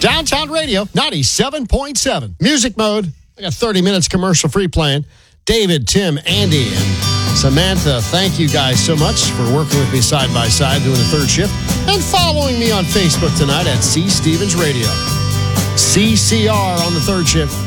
Downtown Radio, 97.7. Music mode. I got 30 minutes commercial-free playing. David, Tim, Andy, and Samantha, thank you guys so much for working with me side by side doing the third shift and following me on Facebook tonight at C. Stevens Radio. CCR on the third shift.